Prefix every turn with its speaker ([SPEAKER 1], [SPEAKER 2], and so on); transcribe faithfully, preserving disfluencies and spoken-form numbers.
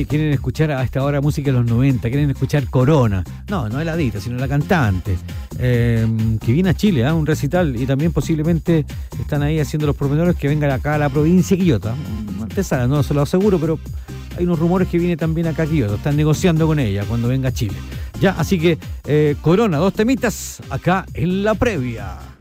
[SPEAKER 1] Oye, quieren escuchar a esta hora música de los noventa, quieren escuchar Corona. No, no Heladita, sino la cantante, eh, que viene a Chile, ¿eh? Un recital, y también posiblemente están ahí haciendo los pormenores que vengan acá a la provincia de Quillota. Artesana, no se lo aseguro, pero hay unos rumores que viene también acá a Quillota. Están negociando con ella cuando venga a Chile. Ya, así que eh, Corona, dos temitas acá en la previa.